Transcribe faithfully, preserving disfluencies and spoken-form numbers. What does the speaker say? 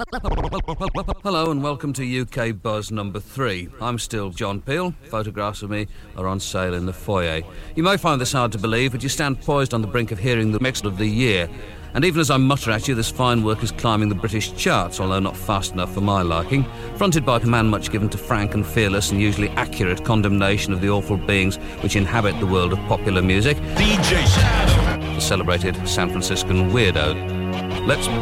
Hello and welcome to U K Buzz number three. I'm still John Peel. Photographs of me are on sale in the foyer. You may find this hard to believe, but you stand poised on the brink of hearing the mix of the year. And even as I mutter at you, this fine work is climbing the British charts, although not fast enough for my liking. Fronted by a man much given to frank and fearless and usually accurate condemnation of the awful beings which inhabit the world of popular music. D J Shadow. The celebrated San Franciscan weirdo. Let's